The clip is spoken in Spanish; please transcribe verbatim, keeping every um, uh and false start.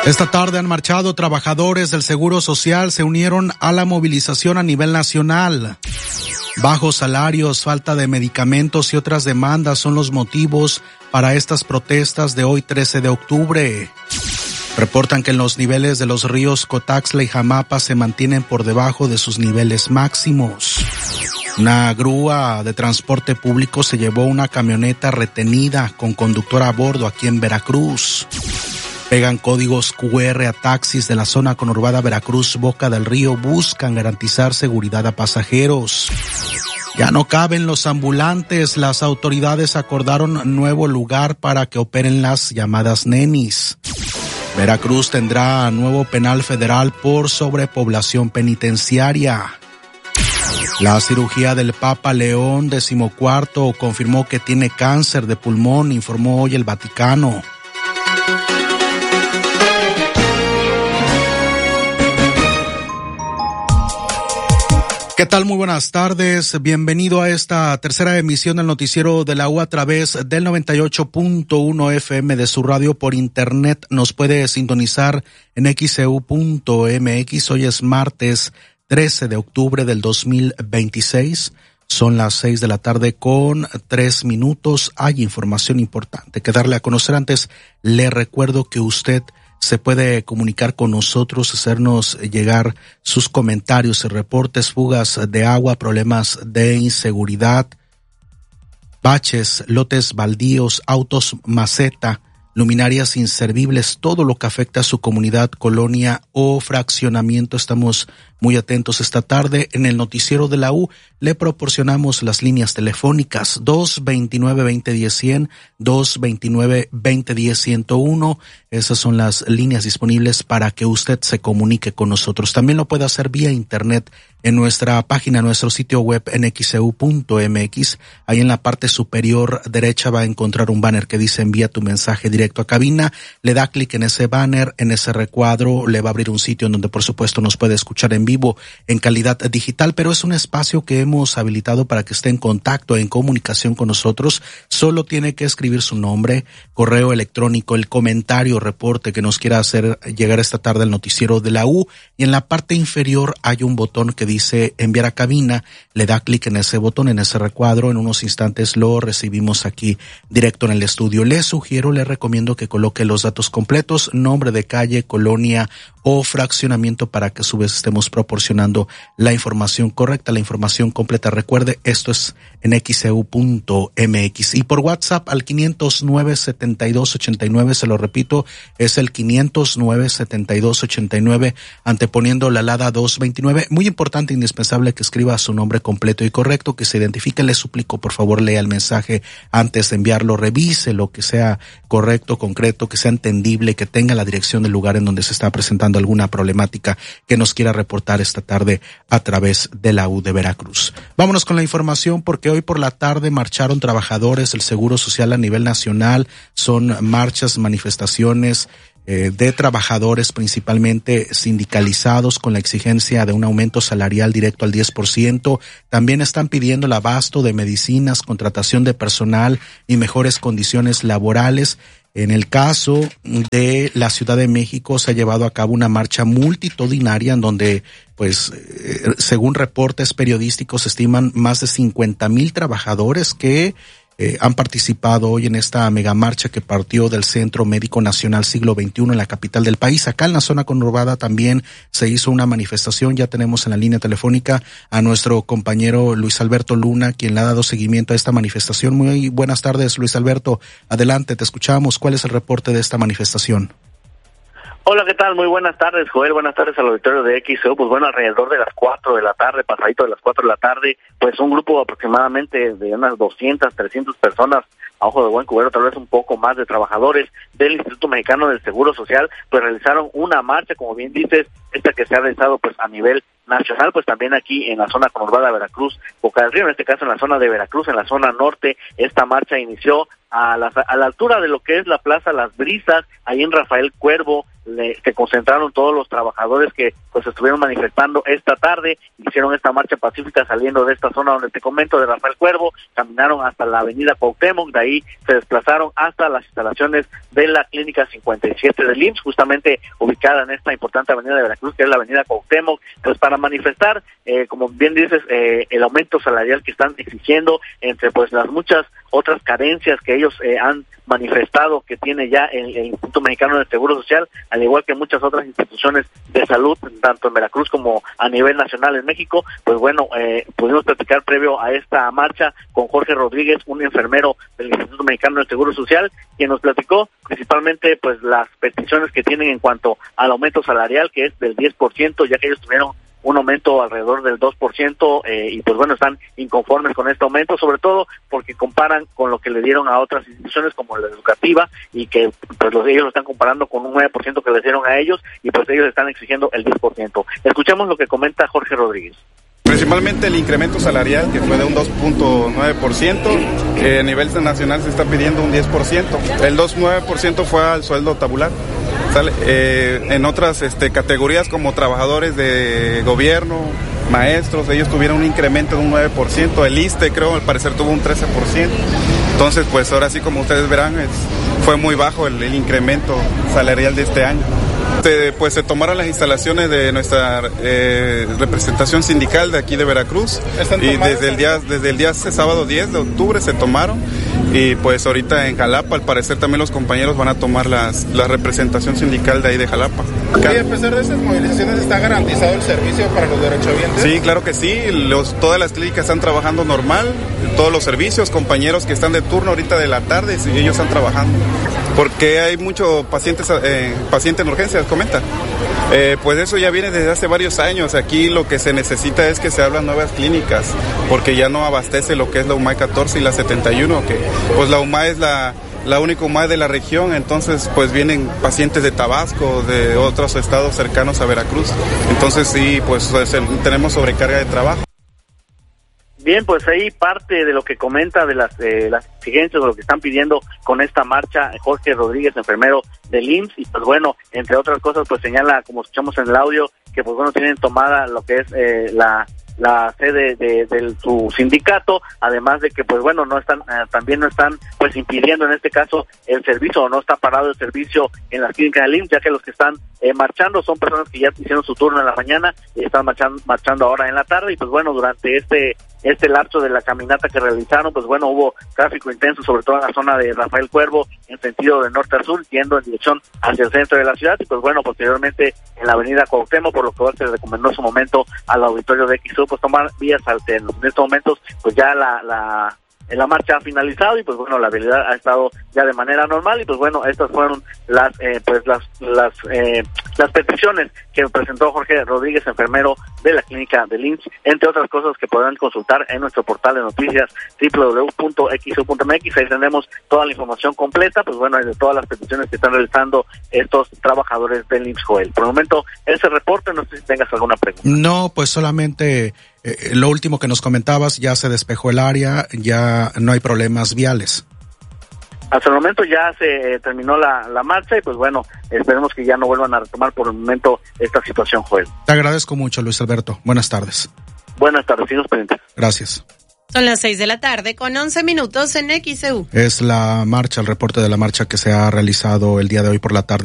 Esta tarde han marchado trabajadores del Seguro Social, se unieron a la movilización a nivel nacional. Bajos salarios, falta de medicamentos y otras demandas son los motivos para estas protestas de hoy trece de octubre. Reportan que los niveles de los ríos Cotaxla y Jamapa se mantienen por debajo de sus niveles máximos. Una grúa de transporte público se llevó una camioneta retenida con conductor a bordo aquí en Veracruz. Pegan códigos cu erre a taxis de la zona conurbada Veracruz, Boca del Río, buscan garantizar seguridad a pasajeros. Ya no caben los ambulantes, las autoridades acordaron nuevo lugar para que operen las llamadas nenis. Veracruz tendrá nuevo penal federal por sobrepoblación penitenciaria. La cirugía del Papa León decimocuarto confirmó que tiene cáncer de pulmón, informó hoy el Vaticano. ¿Qué tal? Muy buenas tardes. Bienvenido a esta tercera emisión del noticiero de la U a través del noventa y ocho punto uno F M de su radio por internet. Nos puede sintonizar en equis e u punto eme equis. Hoy es martes trece de octubre del dos mil veintiséis. Son las seis de la tarde con tres minutos. Hay información importante que darle a conocer. Antes, le recuerdo que usted se puede comunicar con nosotros, hacernos llegar sus comentarios y reportes, fugas de agua, problemas de inseguridad, baches, lotes baldíos, autos maceta, luminarias inservibles, todo lo que afecta a su comunidad, colonia o fraccionamiento. Estamos muy atentos esta tarde. En el noticiero de la U le proporcionamos las líneas telefónicas dos veintinueve, veinte diez, cien, dos veintinueve, veinte diez, ciento uno. Esas son las líneas disponibles para que usted se comunique con nosotros. También lo puede hacer vía internet en nuestra página, nuestro sitio web en equis e u punto eme equis. Ahí en la parte superior derecha va a encontrar un banner que dice envía tu mensaje directo a cabina. Le da clic en ese banner, en ese recuadro, le va a abrir un sitio en donde por supuesto nos puede escuchar en vivo en calidad digital, pero es un espacio que hemos habilitado para que esté en contacto, en comunicación con nosotros. Solo tiene que escribir su nombre, correo electrónico, el comentario, reporte que nos quiera hacer llegar esta tarde al noticiero de la U, y en la parte inferior hay un botón que dice enviar a cabina. Le da clic en ese botón, en ese recuadro. En unos instantes lo recibimos aquí directo en el estudio. Le sugiero, le recomiendo que coloque los datos completos, nombre de calle, colonia o fraccionamiento, para que a su vez estemos proporcionando la información correcta, la información completa. Recuerde, esto es en equis e u punto eme equis. Y por WhatsApp al quinientos nueve, setenta y dos, ochenta y nueve, se lo repito, es el quinientos nueve, setenta y dos, ochenta y nueve, anteponiendo la alada dos veintinueve. Muy importante, indispensable que escriba su nombre completo y correcto, que se identifique. Le suplico, por favor, lea el mensaje antes de enviarlo, revise lo que sea correcto, concreto, que sea entendible, que tenga la dirección del lugar en donde se está presentando alguna problemática que nos quiera reportar esta tarde a través de la U de Veracruz. Vámonos con la información, porque hoy por la tarde marcharon trabajadores del Seguro Social a nivel nacional. Son marchas, manifestaciones eh, de trabajadores principalmente sindicalizados con la exigencia de un aumento salarial directo al diez por ciento. También están pidiendo el abasto de medicinas, contratación de personal y mejores condiciones laborales. En el caso de la Ciudad de México se ha llevado a cabo una marcha multitudinaria en donde, pues, eh, según reportes periodísticos, se estiman más de cincuenta mil trabajadores que eh, han participado hoy en esta megamarcha que partió del Centro Médico Nacional Siglo veintiuno en la capital del país. Acá en la zona conurbada también se hizo una manifestación. Ya tenemos en la línea telefónica a nuestro compañero Luis Alberto Luna, quien le ha dado seguimiento a esta manifestación. Muy buenas tardes, Luis Alberto. Adelante, te escuchamos. ¿Cuál es el reporte de esta manifestación? Hola, ¿qué tal? Muy buenas tardes, Joel. Buenas tardes al auditorio de X E U. Pues bueno, alrededor de las cuatro de la tarde, pasadito de las cuatro de la tarde, pues un grupo aproximadamente de unas doscientas, trescientas personas, a ojo de buen cubero, tal vez un poco más, de trabajadores del Instituto Mexicano del Seguro Social, pues realizaron una marcha, como bien dices, esta que se ha realizado pues a nivel nacional, pues también aquí en la zona conurbada de Veracruz, Boca del Río, en este caso en la zona de Veracruz, en la zona norte. Esta marcha inició a la, a la altura de lo que es la Plaza Las Brisas, ahí en Rafael Cuervo, le, se concentraron todos los trabajadores que pues estuvieron manifestando esta tarde, hicieron esta marcha pacífica saliendo de esta zona donde te comento de Rafael Cuervo, caminaron hasta la avenida Cuauhtémoc, de ahí se desplazaron hasta las instalaciones de la clínica cincuenta y siete del I M S S, justamente ubicada en esta importante avenida de Veracruz, que es la avenida Cuauhtémoc, pues para manifestar, eh, como bien dices, eh, el aumento salarial que están exigiendo, entre pues las muchas otras carencias que ellos eh, han manifestado que tiene ya el, el Instituto Mexicano del Seguro Social, al igual que muchas otras instituciones de salud, tanto en Veracruz como a nivel nacional en México. Pues bueno, eh, pudimos platicar previo a esta marcha con Jorge Rodríguez, un enfermero del Instituto Mexicano del Seguro Social, quien nos platicó principalmente pues las peticiones que tienen en cuanto al aumento salarial, que es del diez por ciento, ya que ellos tuvieron un aumento alrededor del dos por ciento, eh, y pues bueno, están inconformes con este aumento, sobre todo porque comparan con lo que le dieron a otras instituciones como la educativa, y que pues los, ellos lo están comparando con un nueve por ciento que les dieron a ellos, y pues ellos están exigiendo el diez por ciento. Escuchemos lo que comenta Jorge Rodríguez. Principalmente el incremento salarial, que fue de un dos punto nueve por ciento, que a nivel nacional se está pidiendo un diez por ciento. El dos punto nueve por ciento fue al sueldo tabular. ¿Sale? Eh, en otras este, categorías como trabajadores de gobierno, maestros, ellos tuvieron un incremento de un nueve por ciento. El I S S S T E, creo, al parecer tuvo un trece por ciento. Entonces, pues ahora sí, como ustedes verán, es, fue muy bajo el, el incremento salarial de este año. Se, pues se tomaron las instalaciones de nuestra eh, representación sindical de aquí de Veracruz, y desde el día desde el día sábado diez de octubre se tomaron, y pues ahorita en Jalapa al parecer también los compañeros van a tomar las, la representación sindical de ahí de Jalapa. ¿Y a pesar de esas movilizaciones está garantizado el servicio para los derechohabientes? Sí, claro que sí, los, todas las clínicas están trabajando normal, todos los servicios, compañeros que están de turno ahorita de la tarde, sí, ellos están trabajando, porque hay muchos pacientes, eh, pacientes en urgencias, comenta. Eh, pues eso ya viene desde hace varios años. Aquí lo que se necesita es que se abran nuevas clínicas, porque ya no abastece lo que es la U M A E catorce y la setenta y uno, que pues la U M A E es la, la única U M A E de la región, entonces pues vienen pacientes de Tabasco, de otros estados cercanos a Veracruz, entonces sí, pues tenemos sobrecarga de trabajo. Bien, pues ahí parte de lo que comenta de las eh, las exigencias, de lo que están pidiendo con esta marcha Jorge Rodríguez, enfermero del I M S S, y pues bueno, entre otras cosas, pues señala, como escuchamos en el audio, que pues bueno, tienen tomada lo que es eh, la la sede de, de, de su sindicato, además de que pues bueno, no están eh, también no están pues impidiendo en este caso el servicio, o no está parado el servicio en las clínicas del I M S S, ya que los que están eh, marchando son personas que ya hicieron su turno en la mañana y están marchando, marchando ahora en la tarde, y pues bueno, durante este este lapso de la caminata que realizaron, pues bueno, hubo tráfico intenso, sobre todo en la zona de Rafael Cuervo, en sentido de norte a sur, yendo en dirección hacia el centro de la ciudad, y pues bueno, posteriormente en la avenida Cuauhtémoc, por lo que se le recomendó en su momento al auditorio de X U, pues tomar vías alternas. En estos momentos, pues ya la, la la marcha ha finalizado, y pues bueno, la vialidad ha estado ya de manera normal, y pues bueno, estas fueron las eh, pues las las eh, las peticiones que presentó Jorge Rodríguez, enfermero de la clínica del I M S S, entre otras cosas que podrán consultar en nuestro portal de noticias doble u doble u doble u punto x u punto m x. Ahí tenemos toda la información completa, pues bueno, de todas las peticiones que están realizando estos trabajadores del I M S S, Joel. Por el momento, ese reporte, no sé si tengas alguna pregunta. No, pues solamente eh, lo último que nos comentabas, ya se despejó el área, ya no hay problemas viales. Hasta el momento ya se eh, terminó la, la marcha, y pues bueno, esperemos que ya no vuelvan a retomar por el momento esta situación, Joel. Te agradezco mucho, Luis Alberto. Buenas tardes. Buenas tardes, sigo pendientes. Gracias. Son las seis de la tarde con once minutos en X E U. Es la marcha, el reporte de la marcha que se ha realizado el día de hoy por la tarde.